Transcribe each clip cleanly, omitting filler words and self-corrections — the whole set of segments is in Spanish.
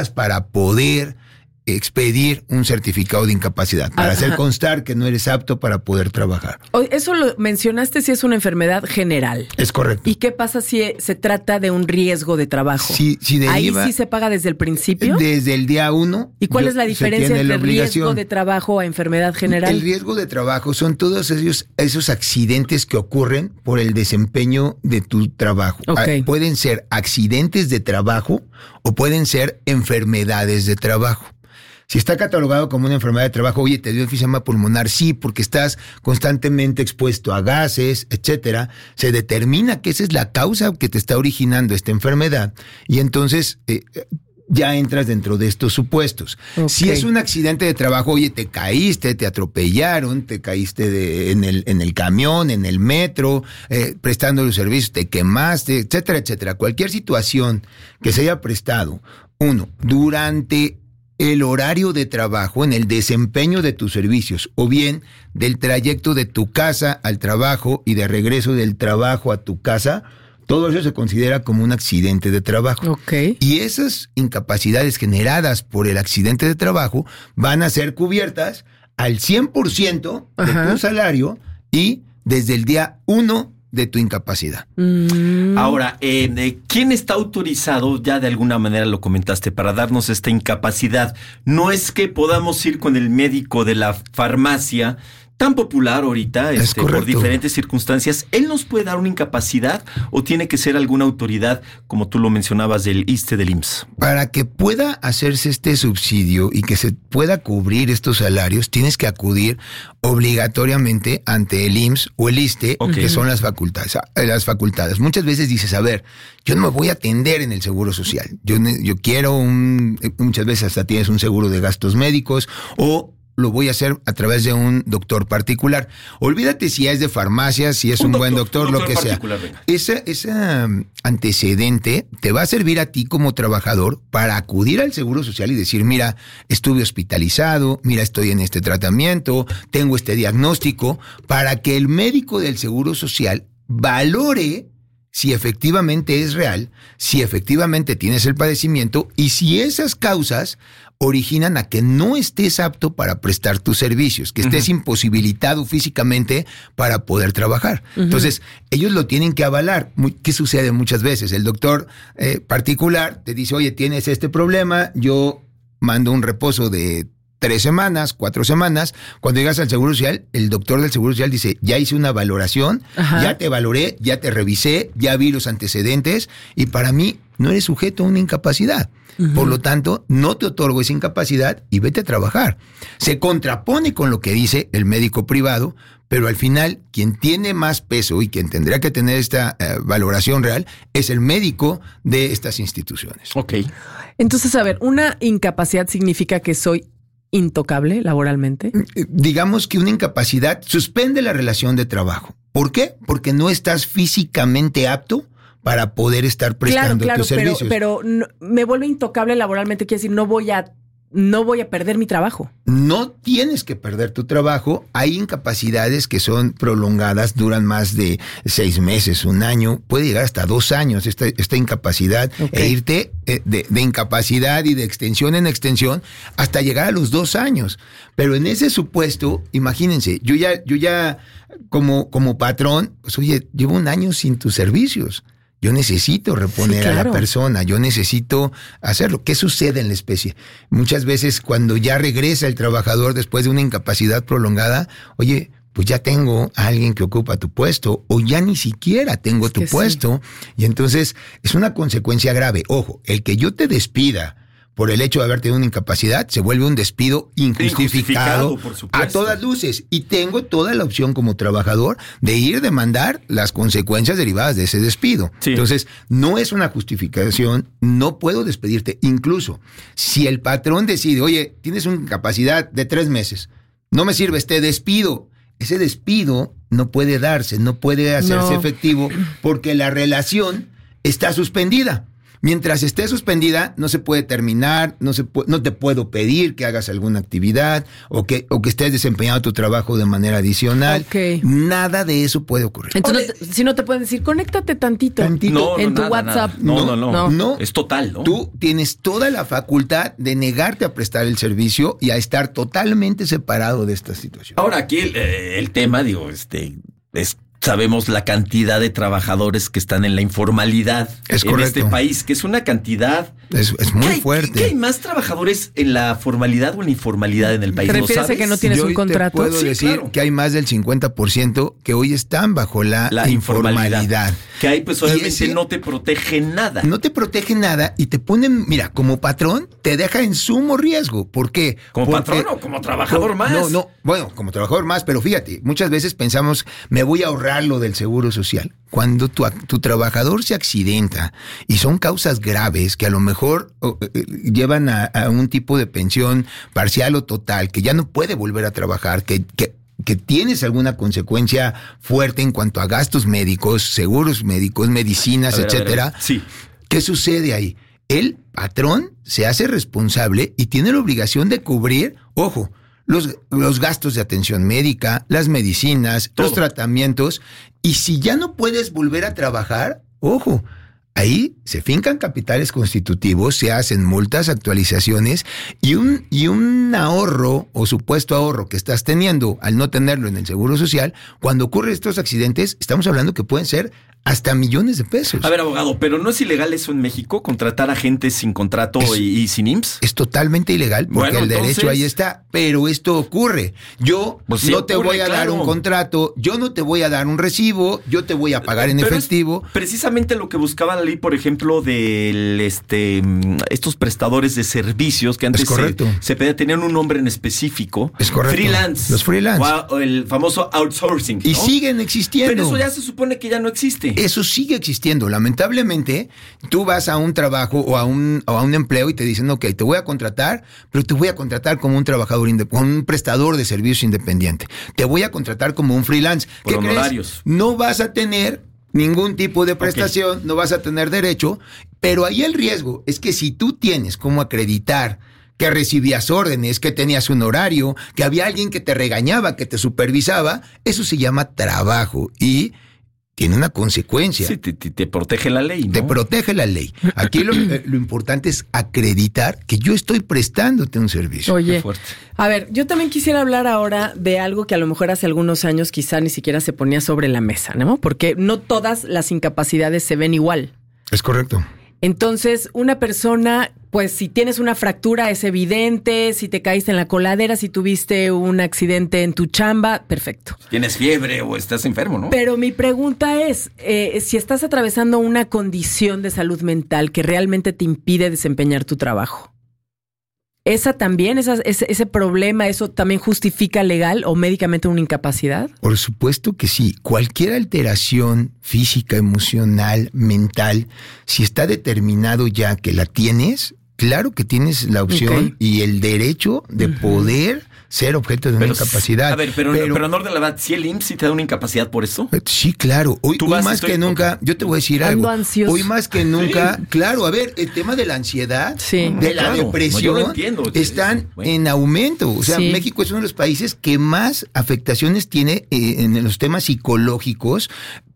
necesitas para poder expedir un certificado de incapacidad, para hacer constar que no eres apto para poder trabajar. Eso lo mencionaste si es una enfermedad general. Es correcto. ¿Y qué pasa si se trata de un riesgo de trabajo? Si deriva, ¿ahí sí se paga desde el principio? Desde el día 1. ¿Y cuál es la diferencia entre riesgo de trabajo a enfermedad general? El riesgo de trabajo son todos esos accidentes que ocurren por el desempeño de tu trabajo. Okay. Pueden ser accidentes de trabajo o pueden ser enfermedades de trabajo. Si está catalogado como una enfermedad de trabajo, oye, te dio enfisema pulmonar, sí, porque estás constantemente expuesto a gases, etcétera, se determina que esa es la causa que te está originando esta enfermedad y entonces ya entras dentro de estos supuestos. Okay. Si es un accidente de trabajo, oye, te caíste, te atropellaron, te caíste en el camión, en el metro, prestando los servicios, te quemaste, etcétera, etcétera. Cualquier situación que se haya prestado, durante el horario de trabajo, en el desempeño de tus servicios, o bien del trayecto de tu casa al trabajo y de regreso del trabajo a tu casa, todo eso se considera como un accidente de trabajo. Okay. Y esas incapacidades generadas por el accidente de trabajo van a ser cubiertas al 100% de tu salario y desde el día 1 de tu incapacidad. Ahora, ¿quién está autorizado? Ya de alguna manera lo comentaste, para darnos esta incapacidad. No es que podamos ir con el médico de la farmacia, tan popular ahorita, por diferentes circunstancias. ¿Él nos puede dar una incapacidad o tiene que ser alguna autoridad, como tú lo mencionabas, del ISSSTE, del IMSS? Para que pueda hacerse este subsidio y que se pueda cubrir estos salarios, tienes que acudir obligatoriamente ante el IMSS o el ISSSTE, que son las facultades. Muchas veces dices, a ver, yo no me voy a atender en el Seguro Social. Yo quiero muchas veces hasta tienes un seguro de gastos médicos o lo voy a hacer a través de un doctor particular. Olvídate si es de farmacia, si es un buen doctor, lo que sea. Ese antecedente te va a servir a ti como trabajador para acudir al Seguro Social y decir, mira, estuve hospitalizado, mira, estoy en este tratamiento, tengo este diagnóstico, para que el médico del Seguro Social valore si efectivamente es real, si efectivamente tienes el padecimiento y si esas causas originan a que no estés apto para prestar tus servicios, que estés imposibilitado físicamente para poder trabajar. Entonces, ellos lo tienen que avalar. ¿Qué sucede muchas veces? El doctor particular te dice, oye, tienes este problema, yo mando un reposo de 3 semanas, 4 semanas. Cuando llegas al Seguro Social, el doctor del Seguro Social dice, ya hice una valoración, ya te valoré, ya te revisé, ya vi los antecedentes y para mí no eres sujeto a una incapacidad. Por lo tanto, no te otorgo esa incapacidad y vete a trabajar. Se contrapone con lo que dice el médico privado, pero al final quien tiene más peso y quien tendría que tener esta valoración real es el médico de estas instituciones. Ok. Entonces, a ver, ¿una incapacidad significa que soy intocable laboralmente? Digamos que una incapacidad suspende la relación de trabajo. ¿Por qué? Porque no estás físicamente apto para poder estar prestando tus servicios. Pero no, me vuelve intocable laboralmente, quiere decir, no voy a perder mi trabajo. No tienes que perder tu trabajo. Hay incapacidades que son prolongadas, duran más de 6 meses, 1 año, puede llegar hasta 2 años esta incapacidad, e irte de incapacidad y de extensión en extensión hasta llegar a los 2 años. Pero en ese supuesto, imagínense, yo ya como patrón, pues oye, llevo 1 año sin tus servicios. Yo necesito reponer a la persona, yo necesito hacerlo. ¿Qué sucede en la especie? Muchas veces cuando ya regresa el trabajador después de una incapacidad prolongada, oye, pues ya tengo a alguien que ocupa tu puesto o ya ni siquiera tengo tu puesto. Y entonces es una consecuencia grave. Ojo, el que yo te despida por el hecho de haber tenido una incapacidad, se vuelve un despido injustificado a todas luces. Y tengo toda la opción como trabajador de ir a demandar las consecuencias derivadas de ese despido. Sí. Entonces, no es una justificación, no puedo despedirte. Incluso, si el patrón decide, oye, tienes una incapacidad de 3 meses, no me sirve, te despido. Ese despido no puede darse, no puede hacerse efectivo porque la relación está suspendida. Mientras esté suspendida, no se puede terminar, no te puedo pedir que hagas alguna actividad o que estés desempeñando tu trabajo de manera adicional. Okay. Nada de eso puede ocurrir. Entonces, si no te pueden decir, conéctate tantito. En tu WhatsApp. No. Es total, ¿no? Tú tienes toda la facultad de negarte a prestar el servicio y a estar totalmente separado de esta situación. Ahora, aquí el tema, sabemos la cantidad de trabajadores que están en la informalidad en este país, que es una cantidad... Es muy fuerte. ¿Qué hay más trabajadores en la formalidad o en la informalidad en el país? ¿Te refieres a que no tienes un contrato? Yo te puedo decir que hay más del 50% que hoy están bajo la informalidad. Que ahí pues obviamente no te protege nada. No te protege nada y te ponen, mira, como patrón te deja en sumo riesgo. ¿Por qué? ¿Como patrón o como trabajador más? No, bueno, como trabajador más, pero fíjate, muchas veces pensamos, me voy a ahorrar lo del seguro social. Cuando tu trabajador se accidenta y son causas graves que a lo mejor llevan a un tipo de pensión parcial o total, que ya no puede volver a trabajar, que tienes alguna consecuencia fuerte en cuanto a gastos médicos, seguros médicos, medicinas, etcétera. Sí. ¿Qué sucede ahí? El patrón se hace responsable y tiene la obligación de cubrir, ojo, los gastos de atención médica, las medicinas, todo, los tratamientos. Y si ya no puedes volver a trabajar, ojo, ahí se fincan capitales constitutivos, se hacen multas, actualizaciones y un ahorro o supuesto ahorro que estás teniendo al no tenerlo en el Seguro Social, cuando ocurren estos accidentes, estamos hablando que pueden ser hasta millones de pesos. A ver, abogado, ¿pero no es ilegal eso en México? ¿Contratar a gente sin contrato y sin IMSS? Es totalmente ilegal porque el derecho ahí está, pero esto ocurre. Yo no te voy a dar un contrato, yo no te voy a dar un recibo, yo te voy a pagar en efectivo. Precisamente lo que buscaba la ley, por ejemplo, de estos prestadores de servicios que antes se pedía, tenían un nombre en específico. Es correcto. Freelance. Los freelance. O el famoso outsourcing, ¿no? Y siguen existiendo. Pero eso ya se supone que ya no existe. Eso sigue existiendo. Lamentablemente, tú vas a un trabajo o a un empleo y te dicen, ok, te voy a contratar, pero te voy a contratar como un trabajador como un prestador de servicios independiente. Te voy a contratar como un freelance. Por ¿Qué honorarios. crees? No vas a tener ningún tipo de prestación, no vas a tener derecho, pero ahí el riesgo es que si tú tienes como acreditar que recibías órdenes, que tenías un horario, que había alguien que te regañaba, que te supervisaba, eso se llama trabajo y tiene una consecuencia. Sí, te protege la ley, ¿no? Te protege la ley. Aquí lo importante es acreditar que yo estoy prestándote un servicio. Oye, a ver, yo también quisiera hablar ahora de algo que a lo mejor hace algunos años quizá ni siquiera se ponía sobre la mesa, ¿no? Porque no todas las incapacidades se ven igual. Es correcto. Entonces, una persona, pues si tienes una fractura es evidente, si te caíste en la coladera, si tuviste un accidente en tu chamba, perfecto. Tienes fiebre o estás enfermo, ¿no? Pero mi pregunta es, si estás atravesando una condición de salud mental que realmente te impide desempeñar tu trabajo, ¿esa también, ese problema, eso también justifica legal o médicamente una incapacidad? Por supuesto que sí. Cualquier alteración física, emocional, mental, si está determinado ya que la tienes, claro que tienes la opción y el derecho de poder ser objeto de una incapacidad. A ver, pero en orden de la verdad, ¿si el IMSS sí te da una incapacidad por eso? Sí, claro. Hoy más que nunca, yo te voy a decir algo. Ansioso. Hoy más que nunca, claro, a ver, el tema de la ansiedad, de la depresión, yo lo entiendo, están en aumento. O sea, México es uno de los países que más afectaciones tiene en los temas psicológicos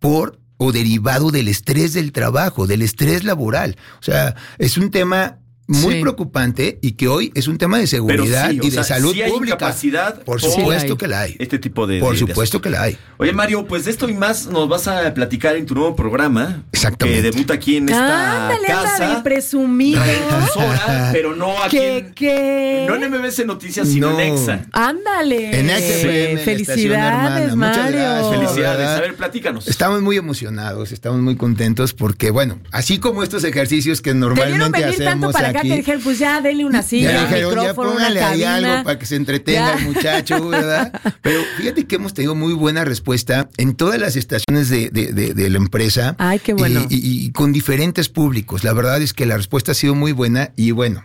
o derivado del estrés del trabajo, del estrés laboral. O sea, es un tema muy preocupante y que hoy es un tema de seguridad y de salud pública. Incapacidad, por supuesto que la hay. Este tipo de Por supuesto que la hay. Oye, Mario, pues de esto y más nos vas a platicar en tu nuevo programa. Exactamente. Que debuta aquí en esta casa. De presumido. Pero no aquí. No en MBS Noticias, sino en EXA. Ándale. En EXA FM, felicidades, Mario. Muchas gracias. Felicidades. A ver, platícanos. Estamos muy emocionados, estamos muy contentos porque, bueno, así como estos ejercicios que normalmente hacemos acá te dijeron, pues ya denle una silla, un micrófono, ya póngale una ahí cabina. algo para que se entretenga el muchacho, ¿verdad? Pero fíjate que hemos tenido muy buena respuesta en todas las estaciones de la empresa. Ay, qué bueno. Y con diferentes públicos. La verdad es que la respuesta ha sido muy buena y bueno,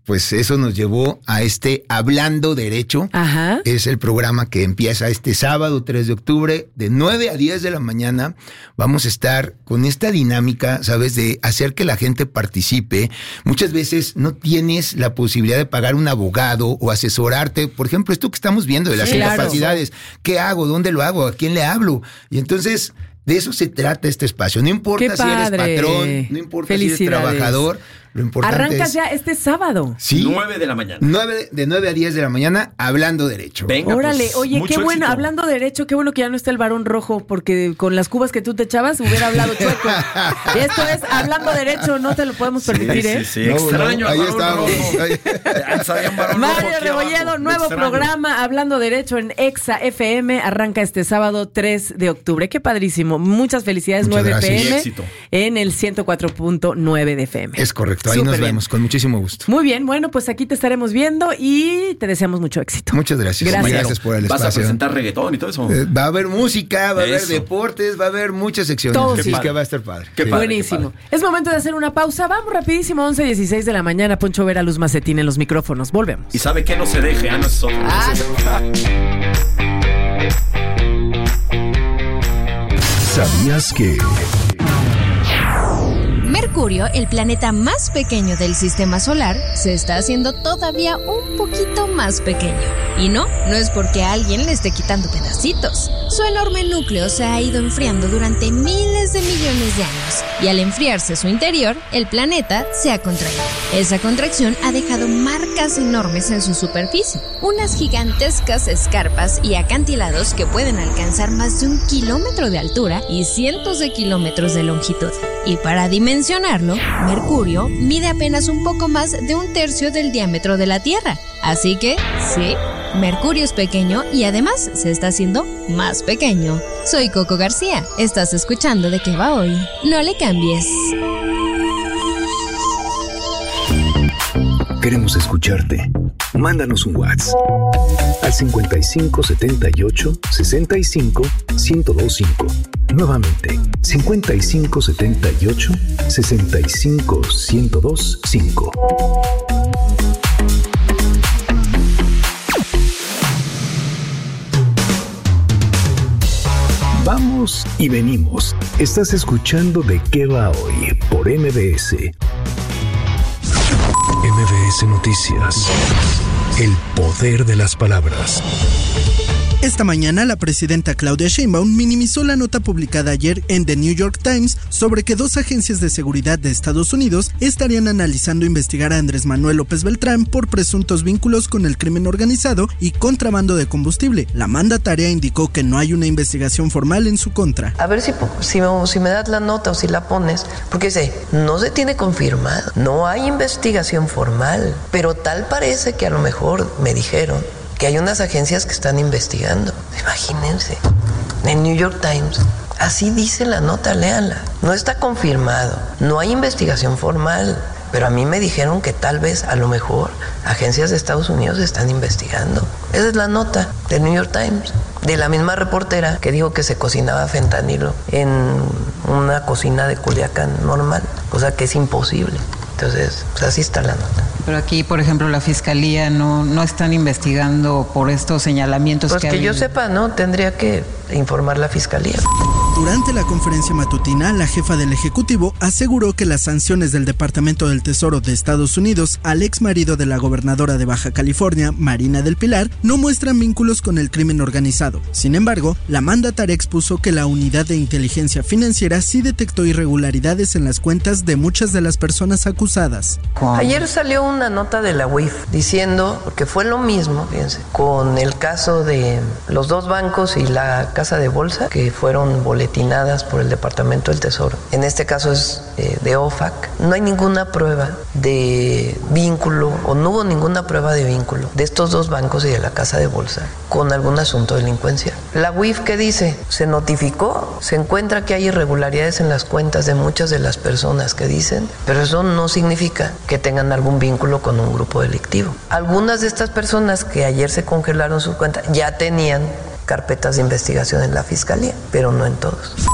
pues eso nos llevó a Hablando Derecho. Ajá. Es el programa que empieza este sábado 3 de octubre, de 9 a 10 de la mañana. Vamos a estar con esta dinámica, ¿sabes? De hacer que la gente participe. Muchas veces no tienes la posibilidad de pagar un abogado o asesorarte. Por ejemplo, esto que estamos viendo de las incapacidades. ¿Qué hago? ¿Dónde lo hago? ¿A quién le hablo? Y entonces, de eso se trata este espacio. No importa si eres patrón, no importa si eres trabajador. Lo importante Arrancas ya este sábado. Sí. 9 de la mañana. De 9 a 10 de la mañana, Hablando Derecho. Venga, órale, pues, oye, qué bueno, éxito. Hablando Derecho, qué bueno que ya no está el varón rojo, porque con las cubas que tú te echabas hubiera hablado chueco. Esto es Hablando Derecho, no te lo podemos permitir, ¿eh? Sí, extraño. Ahí estábamos. Mario Rebolledo, nuevo programa Hablando Derecho en Exa FM, arranca este sábado 3 de octubre. Qué padrísimo. Muchas felicidades, Muchas 9 gracias. PM Éxito. en el 104.9 de FM. Es correcto, ahí Súper nos bien. vemos, con muchísimo gusto. Muy bien, bueno, pues aquí te estaremos viendo y te deseamos mucho éxito. Muchas gracias. Gracias por el espacio. ¿Vas a presentar reggaetón y todo eso? Va a haber música, va a haber deportes, va a haber muchas secciones. Todo, Así sí. es que va a estar padre. Qué padre, buenísimo. Es momento de hacer una pausa. Vamos rapidísimo, 11:16 de la mañana. Poncho Vera, Luz Macetín en los micrófonos. Volvemos. Y sabe que no se deje, no es otro. ¿Sabías que? Mercurio, el planeta más pequeño del sistema solar, se está haciendo todavía un poquito más pequeño. Y no es porque alguien le esté quitando pedacitos. Su enorme núcleo se ha ido enfriando durante miles de millones de años. Y al enfriarse su interior, el planeta se ha contraído. Esa contracción ha dejado marcas enormes en su superficie. Unas gigantescas escarpas y acantilados que pueden alcanzar más de 1 kilómetro de altura y cientos de kilómetros de longitud. Y para dimensionarlo, Mercurio mide apenas un poco más de 1/3 del diámetro de la Tierra. Así que, sí, Mercurio es pequeño y además se está haciendo más pequeño. Soy Coco García. Estás escuchando De Qué Va Hoy. No le cambies. Queremos escucharte. Mándanos un WhatsApp al 55 78 65 1025. Nuevamente, 55 78 65 1025. Vamos y venimos. Estás escuchando De Qué Va Hoy por MBS. MBS Noticias. El poder de las palabras. Esta mañana, la presidenta Claudia Sheinbaum minimizó la nota publicada ayer en The New York Times sobre que 2 agencias de seguridad de Estados Unidos estarían analizando investigar a Andrés Manuel López Beltrán por presuntos vínculos con el crimen organizado y contrabando de combustible. La mandataria indicó que no hay una investigación formal en su contra. A ver si me das la nota o si la pones, porque no se tiene confirmado, no hay investigación formal, pero tal parece que a lo mejor me dijeron que hay unas agencias que están investigando. Imagínense, en New York Times, así dice la nota, léanla. No está confirmado, no hay investigación formal, pero a mí me dijeron que tal vez, a lo mejor, agencias de Estados Unidos están investigando. Esa es la nota del New York Times, de la misma reportera que dijo que se cocinaba fentanilo en una cocina de Culiacán normal, cosa que es imposible. Entonces, pues así está la nota. Pero aquí, por ejemplo, la fiscalía no están investigando por estos señalamientos pues que yo sepa, no, tendría que informar la fiscalía. Durante la conferencia matutina, la jefa del Ejecutivo aseguró que las sanciones del Departamento del Tesoro de Estados Unidos al ex marido de la gobernadora de Baja California, Marina del Pilar, no muestran vínculos con el crimen organizado. Sin embargo, la mandataria expuso que la Unidad de Inteligencia Financiera sí detectó irregularidades en las cuentas de muchas de las personas acusadas. Ayer salió una nota de la UIF diciendo que fue lo mismo, fíjense, con el caso de los 2 bancos y la casa de bolsa que fueron boletinadas por el Departamento del Tesoro. En este caso es de OFAC. No hay ninguna prueba de vínculo, o no hubo ninguna prueba de vínculo de estos 2 bancos y de la casa de bolsa con algún asunto de delincuencia. La UIF, ¿qué dice? Se notificó, se encuentra que hay irregularidades en las cuentas de muchas de las personas que dicen, pero eso no significa que tengan algún vínculo con un grupo delictivo. Algunas de estas personas que ayer se congelaron su cuenta ya tenían carpetas de investigación en la fiscalía, pero no en todos.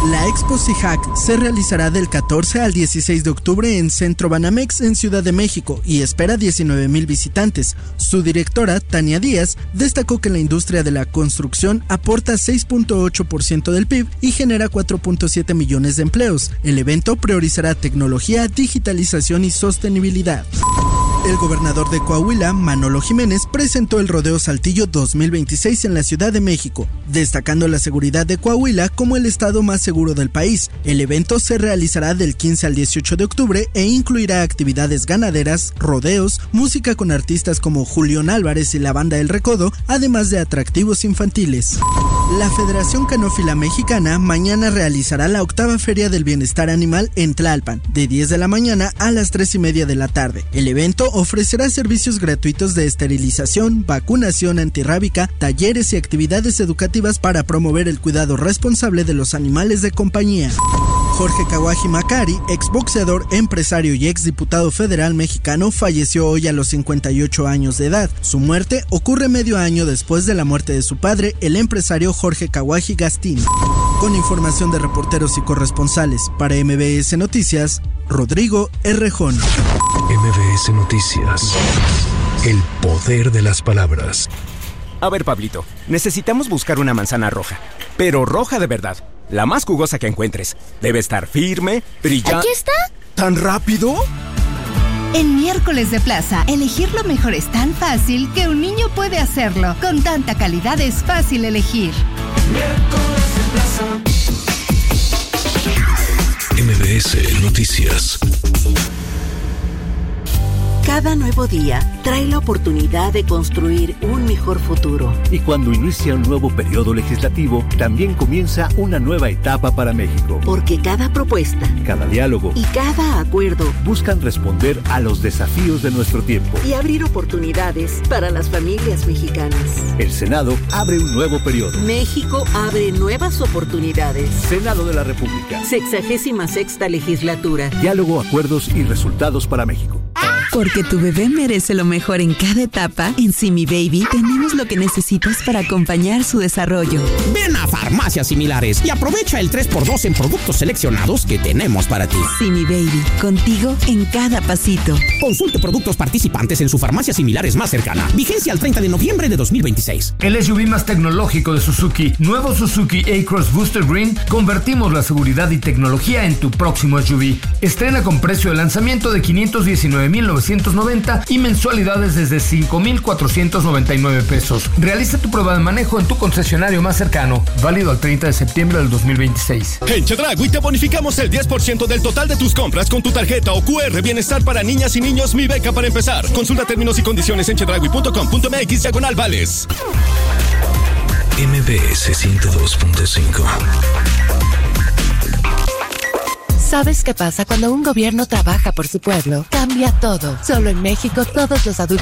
La Expo CIHAC se realizará del 14 al 16 de octubre en Centro Banamex en Ciudad de México y espera 19,000 visitantes. Su directora, Tania Díaz, destacó que la industria de la construcción aporta 6.8% del PIB y genera 4.7 millones de empleos. El evento priorizará tecnología, digitalización y sostenibilidad. El gobernador de Coahuila, Manolo Jiménez, presentó el Rodeo Saltillo 2026 en la Ciudad de México, destacando la seguridad de Coahuila como el estado más seguro del país. El evento se realizará del 15 al 18 de octubre e incluirá actividades ganaderas, rodeos, música con artistas como Julián Álvarez y la Banda El Recodo, además de atractivos infantiles. La Federación Canófila Mexicana mañana realizará la 8ª Feria del Bienestar Animal en Tlalpan, de 10 de la mañana a las 3:30 de la tarde. El evento ofrecerá servicios gratuitos de esterilización, vacunación antirrábica, talleres y actividades educativas para promover el cuidado responsable de los animales de compañía. Jorge Kawaji Macari, exboxeador, empresario y exdiputado federal mexicano, falleció hoy a los 58 años de edad. Su muerte ocurre medio año después de la muerte de su padre, el empresario Jorge Kawaji Gastín. Con información de reporteros y corresponsales para MBS Noticias, Rodrigo Errejón. MBS Noticias. El poder de las palabras. A ver, Pablito, necesitamos buscar una manzana roja, pero roja de verdad. La más jugosa que encuentres. Debe estar firme, brillante. ¿Aquí está? ¿Tan rápido? En Miércoles de Plaza, elegir lo mejor es tan fácil que un niño puede hacerlo. Con tanta calidad es fácil elegir. MBS Noticias. Cada nuevo día trae la oportunidad de construir un mejor futuro. Y cuando inicia un nuevo periodo legislativo, también comienza una nueva etapa para México. Porque cada propuesta, cada diálogo y cada acuerdo buscan responder a los desafíos de nuestro tiempo y abrir oportunidades para las familias mexicanas. El Senado abre un nuevo periodo. México abre nuevas oportunidades. Senado de la República. 66ª legislatura. Diálogo, acuerdos y resultados para México. Porque tu bebé merece lo mejor en cada etapa, en Simi Baby tenemos lo que necesitas para acompañar su desarrollo. Ven a Farmacias Similares y aprovecha el 3x2 en productos seleccionados que tenemos para ti. Simi Baby, contigo en cada pasito. Consulte productos participantes en su farmacia Similares más cercana. Vigencia al 30 de noviembre de 2026. El SUV más tecnológico de Suzuki, nuevo Suzuki A-Cross Booster Green, convertimos la seguridad y tecnología en tu próximo SUV. Estrena con precio de lanzamiento de $519,990 y mensualidades desde $5,499. Realiza tu prueba de manejo en tu concesionario más cercano, válido al 30 de septiembre del 2026. En Chedraui te bonificamos el 10% del total de tus compras con tu tarjeta o QR Bienestar para niñas y niños Mi Beca para empezar. Consulta términos y condiciones en chedraui.com.mx/vales. MBS 102.5. ¿Sabes qué pasa cuando un gobierno trabaja por su pueblo? Cambia todo. Solo en México todos los adultos